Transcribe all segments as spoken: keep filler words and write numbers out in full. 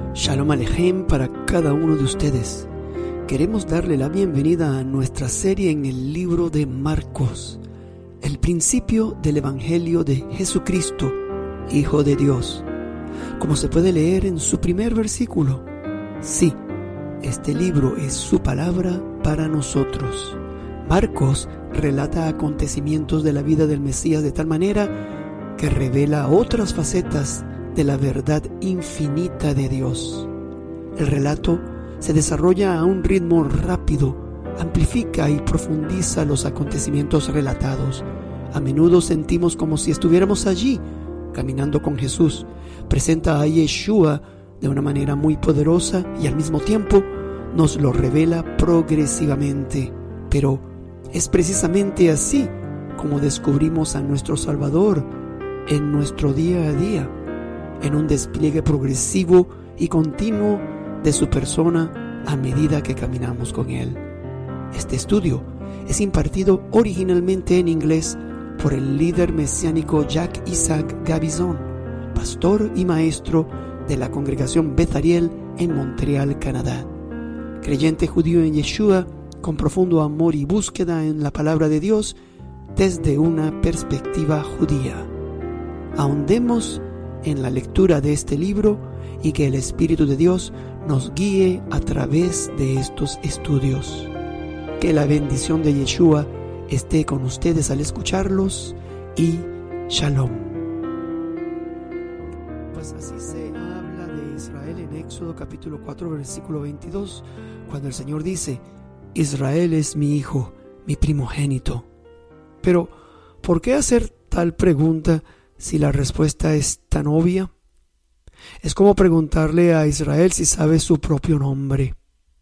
Shalom Alejem para cada uno de ustedes. Queremos darle la bienvenida a nuestra serie en el libro de Marcos, el principio del Evangelio de Jesucristo, Hijo de Dios. Como se puede leer en su primer versículo, sí, este libro es su palabra para nosotros. Marcos relata acontecimientos de la vida del Mesías de tal manera que revela otras facetas de la verdad infinita de Dios. El relato se desarrolla a un ritmo rápido, amplifica y profundiza los acontecimientos relatados. A menudo sentimos como si estuviéramos allí, caminando con Jesús. Presenta a Yeshua de una manera muy poderosa y al mismo tiempo nos lo revela progresivamente. Pero es precisamente así como descubrimos a nuestro Salvador en nuestro día a día, en un despliegue progresivo y continuo de su persona a medida que caminamos con Él. Este estudio es impartido originalmente en inglés por el líder mesiánico Jack Isaac Gabizon, pastor y maestro de la congregación Beth Ariel en Montreal, Canadá. Creyente judío en Yeshua, con profundo amor y búsqueda en la palabra de Dios desde una perspectiva judía. Ahondemos en la lectura de este libro y que el Espíritu de Dios nos guíe a través de estos estudios. Que la bendición de Yeshua esté con ustedes al escucharlos y Shalom. Pues así se habla de Israel en Éxodo capítulo cuatro versículo veintidós, cuando el Señor dice: Israel es mi hijo, mi primogénito. Pero, ¿por qué hacer tal pregunta si la respuesta es tan obvia? Es como preguntarle a Israel si sabe su propio nombre.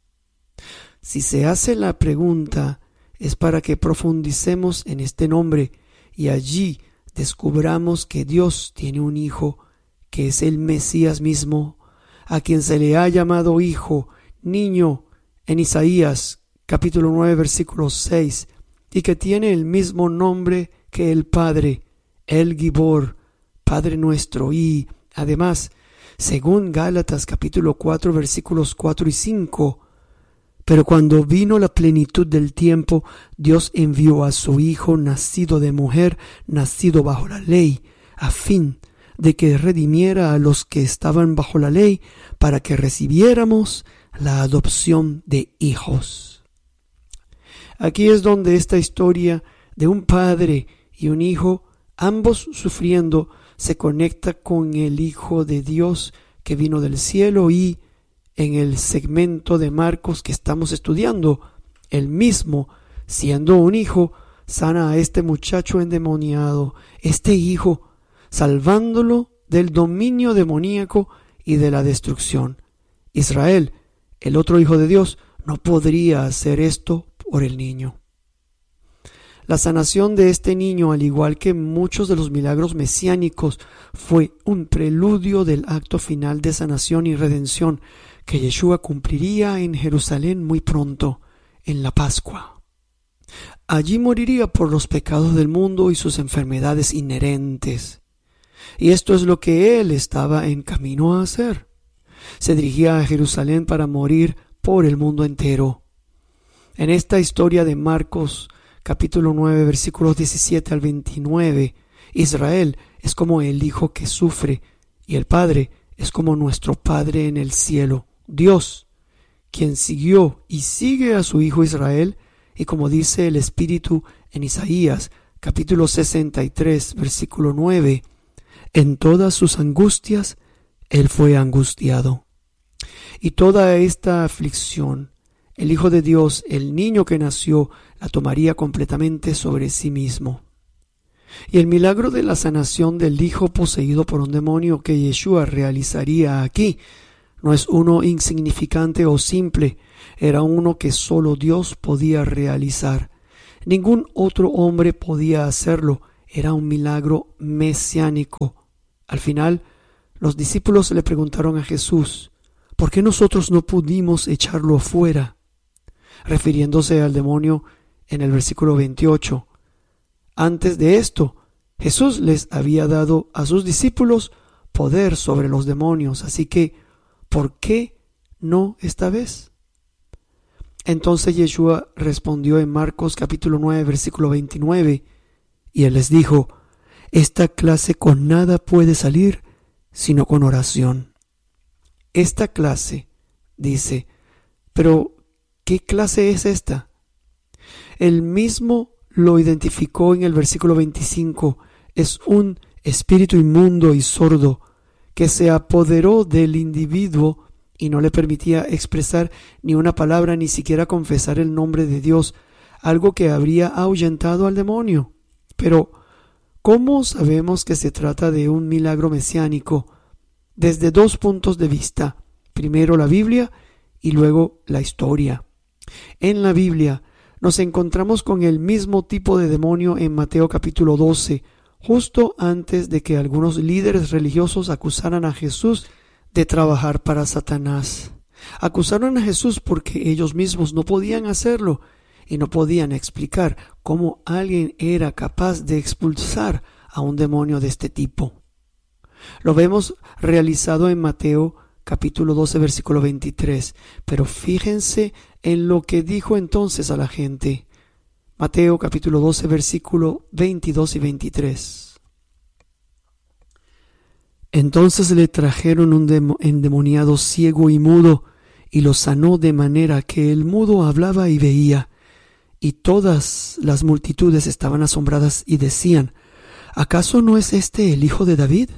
Si se hace la pregunta, es para que profundicemos en este nombre y allí descubramos que Dios tiene un hijo, que es el Mesías mismo, a quien se le ha llamado hijo, niño, en Isaías capítulo nueve versículo seis, y que tiene el mismo nombre que el Padre, el Gibor, Padre nuestro, y además, según Gálatas capítulo cuatro versículos cuatro y cinco, pero cuando vino la plenitud del tiempo, Dios envió a su Hijo nacido de mujer, nacido bajo la ley, a fin de que redimiera a los que estaban bajo la ley, para que recibiéramos la adopción de hijos. Aquí es donde esta historia de un padre y un hijo, ambos sufriendo, se conecta con el Hijo de Dios que vino del cielo, y en el segmento de Marcos que estamos estudiando, él mismo, siendo un hijo, sana a este muchacho endemoniado, este hijo, salvándolo del dominio demoníaco y de la destrucción. Israel, el otro hijo de Dios, no podría hacer esto por el niño. La sanación de este niño, al igual que muchos de los milagros mesiánicos, fue un preludio del acto final de sanación y redención que Yeshua cumpliría en Jerusalén muy pronto, en la Pascua. Allí moriría por los pecados del mundo y sus enfermedades inherentes. Y esto es lo que él estaba en camino a hacer. Se dirigía a Jerusalén para morir por el mundo entero. En esta historia de Marcos, capítulo nueve, versículos diecisiete al veintinueve, Israel es como el hijo que sufre y el Padre es como nuestro Padre en el cielo, Dios, quien siguió y sigue a su hijo Israel, y como dice el Espíritu en Isaías, capítulo sesenta y tres, versículo nueve, en todas sus angustias él fue angustiado. Y toda esta aflicción, el Hijo de Dios, el niño que nació, la tomaría completamente sobre sí mismo. Y el milagro de la sanación del hijo poseído por un demonio que Yeshua realizaría aquí no es uno insignificante o simple, era uno que solo Dios podía realizar. Ningún otro hombre podía hacerlo, era un milagro mesiánico. Al final, los discípulos le preguntaron a Jesús: ¿por qué nosotros no pudimos echarlo fuera? Refiriéndose al demonio en el versículo veintiocho. Antes de esto, Jesús les había dado a sus discípulos poder sobre los demonios, así que ¿por qué no esta vez? Entonces Yeshua respondió en Marcos capítulo nueve, versículo veintinueve, y él les dijo: esta clase con nada puede salir sino con oración. Esta clase, dice, pero ¿qué clase es esta? Él mismo lo identificó en el versículo veinticinco, es un espíritu inmundo y sordo que se apoderó del individuo y no le permitía expresar ni una palabra, ni siquiera confesar el nombre de Dios, algo que habría ahuyentado al demonio. Pero, ¿cómo sabemos que se trata de un milagro mesiánico? Desde dos puntos de vista. Primero la Biblia y luego la historia. En la Biblia nos encontramos con el mismo tipo de demonio en Mateo capítulo doce, justo antes de que algunos líderes religiosos acusaran a Jesús de trabajar para Satanás. Acusaron a Jesús porque ellos mismos no podían hacerlo y no podían explicar cómo alguien era capaz de expulsar a un demonio de este tipo. Lo vemos realizado en Mateo capítulo doce, versículo veintitrés, pero fíjense en lo que dijo entonces a la gente. Mateo capítulo doce, versículo veintidós y veintitrés. Entonces le trajeron un endemoniado ciego y mudo, y lo sanó de manera que el mudo hablaba y veía. Y todas las multitudes estaban asombradas y decían: ¿acaso no es este el hijo de David?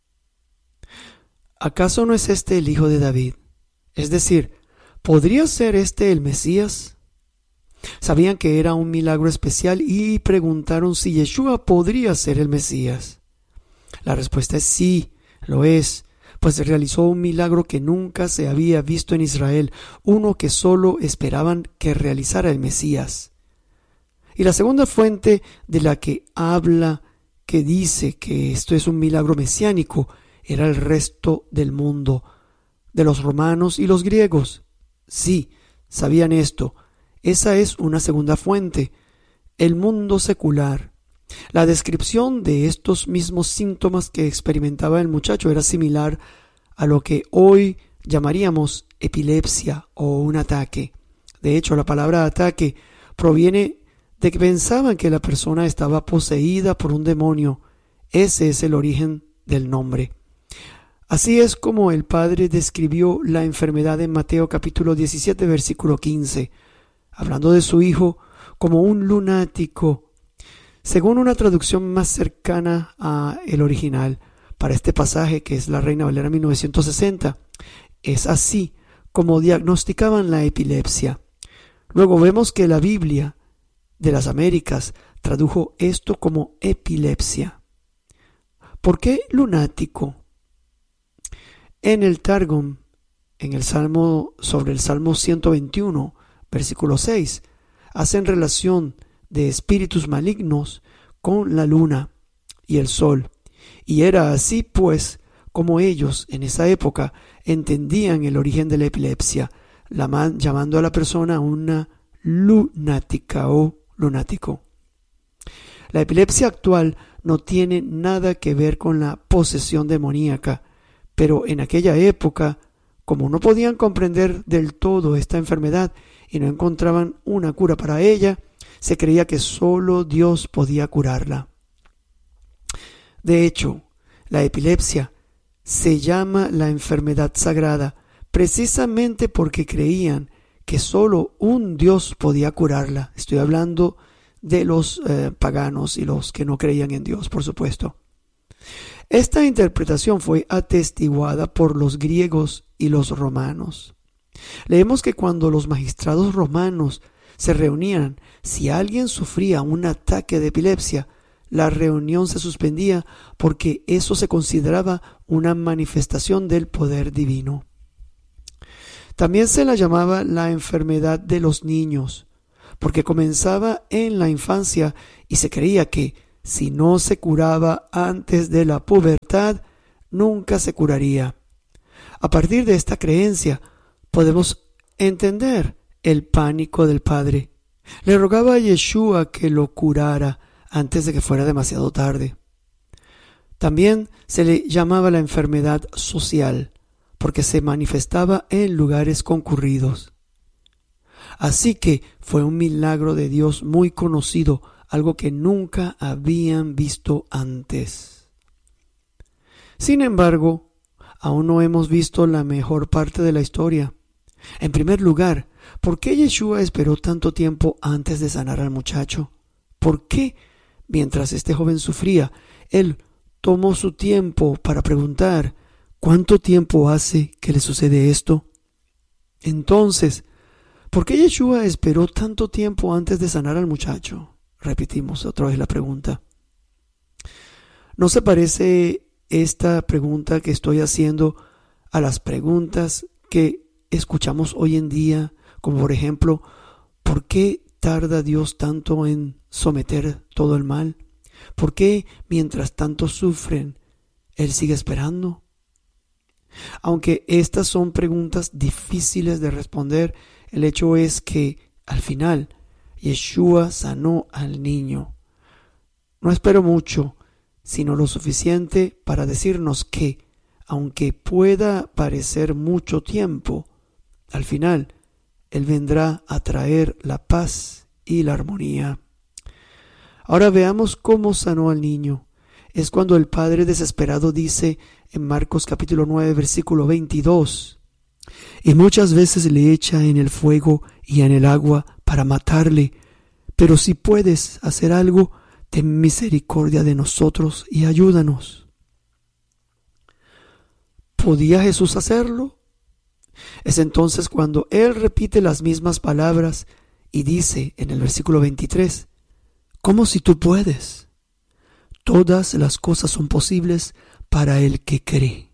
¿Acaso no es este el hijo de David? Es decir, ¿podría ser este el Mesías? Sabían que era un milagro especial y preguntaron si Yeshua podría ser el Mesías. La respuesta es sí, lo es, pues realizó un milagro que nunca se había visto en Israel, uno que solo esperaban que realizara el Mesías. Y la segunda fuente de la que habla, que dice que esto es un milagro mesiánico, era el resto del mundo, de los romanos y los griegos. Sí, sabían esto. Esa es una segunda fuente, el mundo secular. La descripción de estos mismos síntomas que experimentaba el muchacho era similar a lo que hoy llamaríamos epilepsia o un ataque. De hecho, la palabra ataque proviene de que pensaban que la persona estaba poseída por un demonio. Ese es el origen del nombre. Así es como el Padre describió la enfermedad en Mateo capítulo diecisiete, versículo quince, hablando de su hijo como un lunático. Según una traducción más cercana a el original para este pasaje, que es la Reina Valera mil novecientos sesenta, es así como diagnosticaban la epilepsia. Luego vemos que la Biblia de las Américas tradujo esto como epilepsia. ¿Por qué lunático? En el Targum, en el Salmo, sobre el Salmo ciento veintiuno, versículo seis, hacen relación de espíritus malignos con la luna y el sol. Y era así pues como ellos en esa época entendían el origen de la epilepsia, la man, llamando a la persona una lunática o lunático. La epilepsia actual no tiene nada que ver con la posesión demoníaca, pero en aquella época, como no podían comprender del todo esta enfermedad y no encontraban una cura para ella, se creía que solo Dios podía curarla. De hecho, la epilepsia se llama la enfermedad sagrada precisamente porque creían que solo un Dios podía curarla. Estoy hablando de los eh, paganos y los que no creían en Dios, por supuesto. Esta interpretación fue atestiguada por los griegos y los romanos. Leemos que cuando los magistrados romanos se reunían, si alguien sufría un ataque de epilepsia, la reunión se suspendía porque eso se consideraba una manifestación del poder divino. También se la llamaba la enfermedad de los niños, porque comenzaba en la infancia y se creía que si no se curaba antes de la pubertad, nunca se curaría. A partir de esta creencia, podemos entender el pánico del padre. Le rogaba a Yeshua que lo curara antes de que fuera demasiado tarde. También se le llamaba la enfermedad social, porque se manifestaba en lugares concurridos. Así que fue un milagro de Dios muy conocido, algo que nunca habían visto antes. Sin embargo, aún no hemos visto la mejor parte de la historia. En primer lugar, ¿por qué Yeshua esperó tanto tiempo antes de sanar al muchacho? ¿Por qué, mientras este joven sufría, él tomó su tiempo para preguntar: ¿cuánto tiempo hace que le sucede esto? Entonces, ¿por qué Yeshua esperó tanto tiempo antes de sanar al muchacho? Repetimos otra vez la pregunta. ¿No se parece esta pregunta que estoy haciendo a las preguntas que escuchamos hoy en día? Como por ejemplo, ¿por qué tarda Dios tanto en someter todo el mal? ¿Por qué mientras tanto sufren, Él sigue esperando? Aunque estas son preguntas difíciles de responder, el hecho es que al final Yeshua sanó al niño. No espero mucho, sino lo suficiente para decirnos que, aunque pueda parecer mucho tiempo, al final Él vendrá a traer la paz y la armonía. Ahora veamos cómo sanó al niño. Es cuando el padre desesperado dice en Marcos capítulo nueve versículo veintidós: y muchas veces le echa en el fuego y en el agua para matarle, pero si puedes hacer algo, ten misericordia de nosotros y ayúdanos. ¿Podía Jesús hacerlo? Es entonces cuando Él repite las mismas palabras y dice en el versículo veintitrés: ¿cómo si tú puedes? Todas las cosas son posibles para el que cree.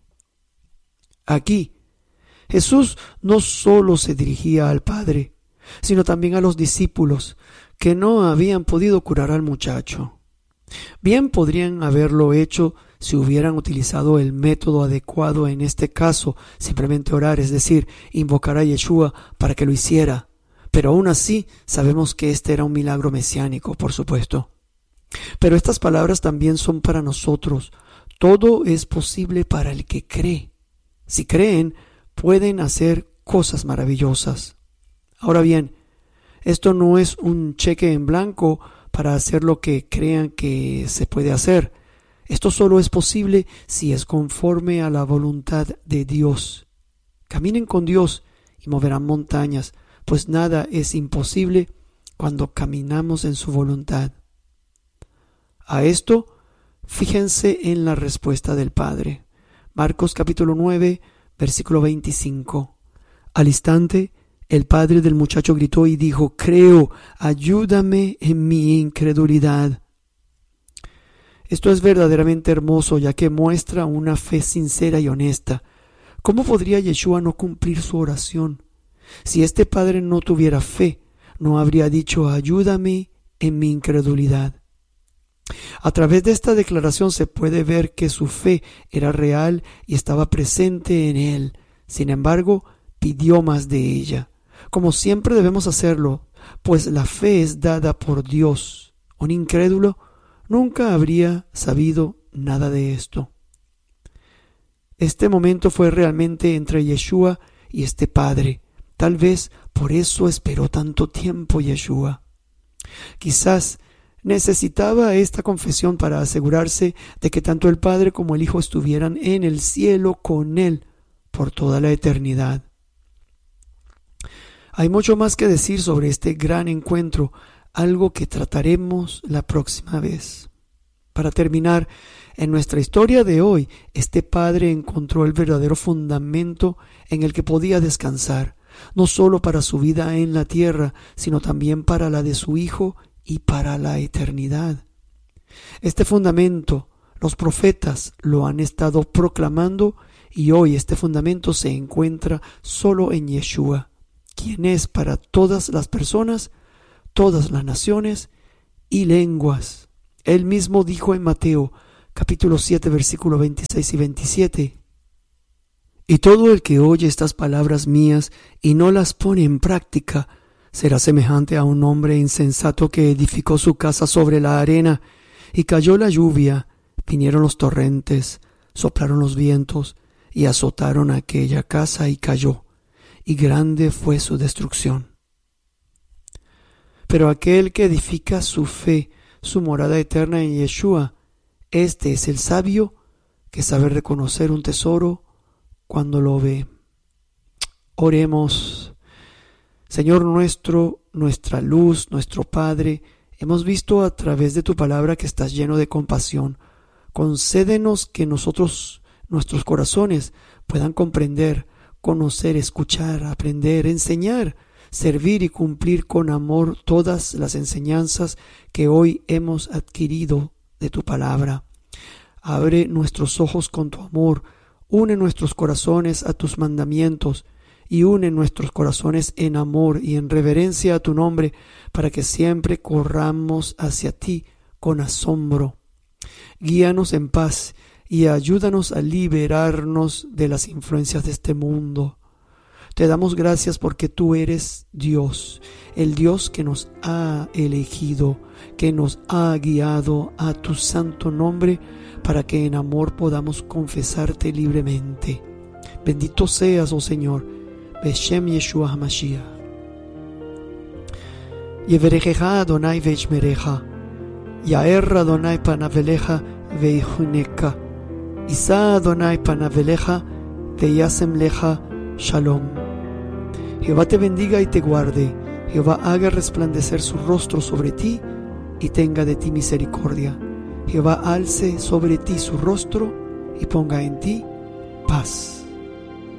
Aquí, Jesús no solo se dirigía al Padre, sino también a los discípulos que no habían podido curar al muchacho. Bien podrían haberlo hecho si hubieran utilizado el método adecuado en este caso, simplemente orar, es decir, invocar a Yeshua para que lo hiciera. Pero aún así sabemos que este era un milagro mesiánico, por supuesto. Pero estas palabras también son para nosotros. Todo es posible para el que cree. Si creen, pueden hacer cosas maravillosas. Ahora bien, esto no es un cheque en blanco para hacer lo que crean que se puede hacer. Esto solo es posible si es conforme a la voluntad de Dios. Caminen con Dios y moverán montañas, pues nada es imposible cuando caminamos en su voluntad. A esto, fíjense en la respuesta del Padre. Marcos capítulo nueve, versículo veinticinco. Al instante, el padre del muchacho gritó y dijo: creo, ayúdame en mi incredulidad. Esto es verdaderamente hermoso, ya que muestra una fe sincera y honesta. ¿Cómo podría Yeshua no cumplir su oración? Si este padre no tuviera fe, no habría dicho: ayúdame en mi incredulidad. A través de esta declaración se puede ver que su fe era real y estaba presente en él. Sin embargo, pidió más de ella, como siempre debemos hacerlo, pues la fe es dada por Dios. Un incrédulo nunca habría sabido nada de esto. Este momento fue realmente entre Yeshua y este padre. Tal vez por eso esperó tanto tiempo Yeshua. Quizás necesitaba esta confesión para asegurarse de que tanto el Padre como el Hijo estuvieran en el cielo con Él por toda la eternidad. Hay mucho más que decir sobre este gran encuentro, algo que trataremos la próxima vez. Para terminar, en nuestra historia de hoy, este padre encontró el verdadero fundamento en el que podía descansar, no solo para su vida en la tierra, sino también para la de su hijo y para la eternidad. Este fundamento, los profetas lo han estado proclamando, y hoy este fundamento se encuentra solo en Yeshua, quien es para todas las personas, todas las naciones y lenguas. Él mismo dijo en Mateo capítulo siete versículos veintiséis y veintisiete: y todo el que oye estas palabras mías y no las pone en práctica será semejante a un hombre insensato que edificó su casa sobre la arena, y cayó la lluvia, vinieron los torrentes, soplaron los vientos y azotaron aquella casa y cayó, y grande fue su destrucción. Pero aquel que edifica su fe, su morada eterna en Yeshua, este es el sabio que sabe reconocer un tesoro cuando lo ve. Oremos. Señor nuestro, nuestra luz, nuestro Padre, hemos visto a través de tu palabra que estás lleno de compasión. Concédenos que nosotros, nuestros corazones, puedan comprender, conocer, escuchar, aprender, enseñar, servir y cumplir con amor todas las enseñanzas que hoy hemos adquirido de tu palabra. Abre nuestros ojos con tu amor, une nuestros corazones a tus mandamientos y une nuestros corazones en amor y en reverencia a tu nombre, para que siempre corramos hacia ti con asombro. Guíanos en paz y ayúdanos a liberarnos de las influencias de este mundo. Te damos gracias porque tú eres Dios, el Dios que nos ha elegido, que nos ha guiado a tu santo nombre, para que en amor podamos confesarte libremente. Bendito seas, oh Señor, Beshem Yeshua HaMashiach. Yeverechecha Adonai veishmerecha, Yaer Adonai panavelecha veihuneka, Isa Adonai panavelecha veyasem lecha shalom. Jehová te bendiga y te guarde, Jehová haga resplandecer su rostro sobre ti y tenga de ti misericordia. Jehová alce sobre ti su rostro y ponga en ti paz.